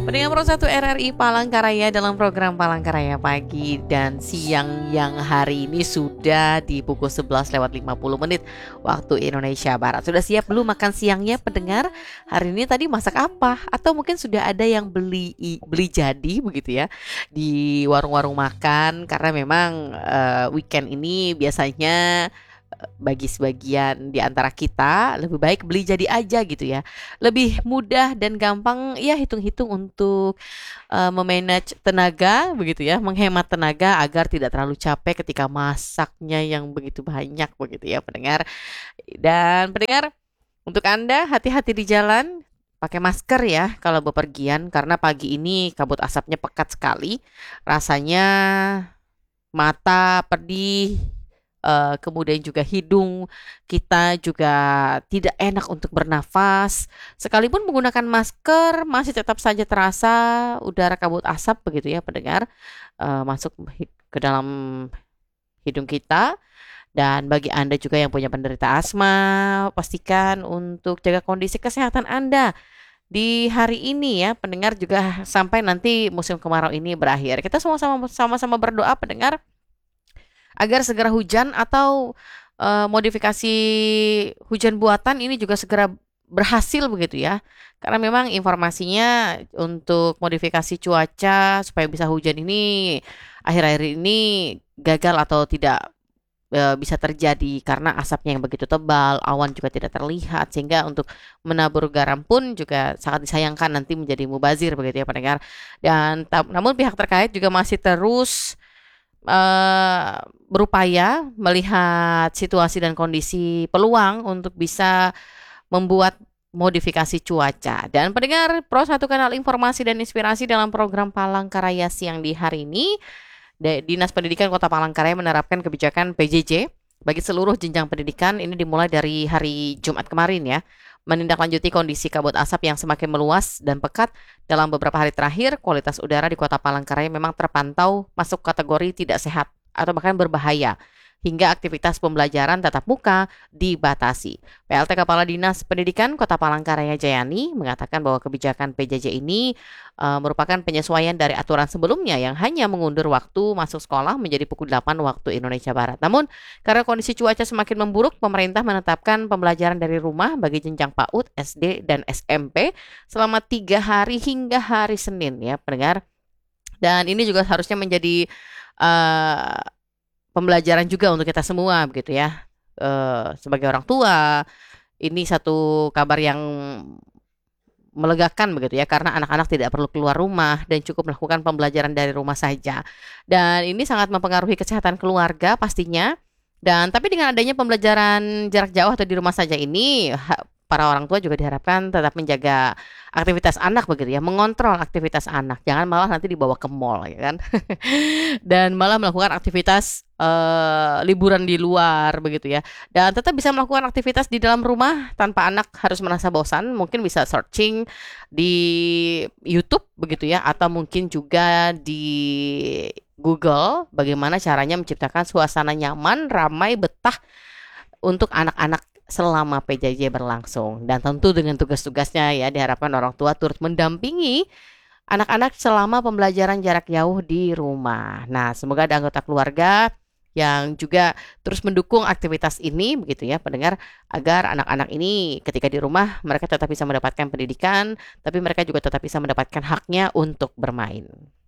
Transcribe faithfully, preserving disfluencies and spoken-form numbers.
Pendengar Pro satu R R I Palangkaraya dalam program Palangkaraya pagi dan siang yang hari ini sudah di pukul sebelas lewat lima puluh menit waktu Indonesia Barat. Sudah siap belum makan siangnya pendengar? Hari ini tadi masak apa? Atau mungkin sudah ada yang beli beli jadi begitu ya di warung-warung makan, karena memang uh, weekend ini biasanya bagi sebagian di antara kita lebih baik beli jadi aja gitu ya. Lebih mudah dan gampang ya, hitung-hitung untuk uh, memanage tenaga begitu ya, menghemat tenaga agar tidak terlalu capek ketika masaknya yang begitu banyak begitu ya pendengar. Dan pendengar, untuk Anda hati-hati di jalan, pakai masker ya kalau bepergian, karena pagi ini kabut asapnya pekat sekali. Rasanya mata pedih, Uh, kemudian juga hidung kita juga tidak enak untuk bernafas. Sekalipun menggunakan masker, masih tetap saja terasa udara kabut asap begitu ya pendengar, uh, masuk ke dalam hidung kita. Dan bagi Anda juga yang punya penderita asma, pastikan untuk jaga kondisi kesehatan Anda di hari ini ya pendengar, juga sampai nanti musim kemarau ini berakhir. Kita sama-sama sama-sama berdoa pendengar agar segera hujan atau uh, modifikasi hujan buatan ini juga segera berhasil begitu ya. Karena memang informasinya untuk modifikasi cuaca supaya bisa hujan ini akhir-akhir ini gagal atau tidak uh, bisa terjadi karena asapnya yang begitu tebal, awan juga tidak terlihat, sehingga untuk menabur garam pun juga sangat disayangkan nanti menjadi mubazir begitu ya pendengar. Dan ta- namun pihak terkait juga masih terus Uh, berupaya melihat situasi dan kondisi peluang untuk bisa membuat modifikasi cuaca. Dan pendengar Pro satu Kanal Informasi dan Inspirasi dalam program Palangkaraya siang di hari ini, Dinas Pendidikan Kota Palangkaraya menerapkan kebijakan P J J bagi seluruh jenjang pendidikan. Ini dimulai dari hari Jumat kemarin ya, menindaklanjuti kondisi kabut asap yang semakin meluas dan pekat. Dalam beberapa hari terakhir, kualitas udara di Kota Palangkaraya memang terpantau masuk kategori tidak sehat atau bahkan berbahaya, hingga aktivitas pembelajaran tatap muka dibatasi. P L T Kepala Dinas Pendidikan Kota Palangkaraya Jayani mengatakan bahwa kebijakan P J J ini uh, merupakan penyesuaian dari aturan sebelumnya yang hanya mengundur waktu masuk sekolah menjadi pukul delapan waktu Indonesia Barat. Namun, karena kondisi cuaca semakin memburuk, pemerintah menetapkan pembelajaran dari rumah bagi jenjang PAUD, S D, dan S M P selama tiga hari hingga hari Senin ya pendengar. Dan ini juga harusnya menjadi uh, pembelajaran juga untuk kita semua begitu ya. Uh, sebagai orang tua, ini satu kabar yang melegakan begitu ya, karena anak-anak tidak perlu keluar rumah dan cukup melakukan pembelajaran dari rumah saja. Dan ini sangat mempengaruhi kesehatan keluarga pastinya. Dan tapi dengan adanya pembelajaran jarak jauh atau di rumah saja ini, para orang tua juga diharapkan tetap menjaga aktivitas anak begitu ya, mengontrol aktivitas anak, jangan malah nanti dibawa ke mall ya kan. Dan malah melakukan aktivitas uh, liburan di luar begitu ya. Dan tetap bisa melakukan aktivitas di dalam rumah tanpa anak harus merasa bosan. Mungkin bisa searching di YouTube begitu ya, atau mungkin juga di Google bagaimana caranya menciptakan suasana nyaman, ramai, betah untuk anak-anak selama P J J berlangsung. Dan tentu dengan tugas-tugasnya ya, diharapkan orang tua turut mendampingi anak-anak selama pembelajaran jarak jauh di rumah. Nah, semoga ada anggota keluarga yang juga terus mendukung aktivitas ini begitu ya pendengar, agar anak-anak ini ketika di rumah mereka tetap bisa mendapatkan pendidikan, tapi mereka juga tetap bisa mendapatkan haknya untuk bermain.